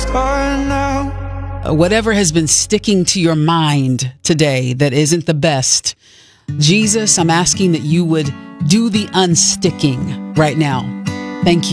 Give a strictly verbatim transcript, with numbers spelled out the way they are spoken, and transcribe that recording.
But now, Uh, Whatever has been sticking to your mind today that isn't the best, Jesus, I'm asking that you would do the unsticking right now. Thank you.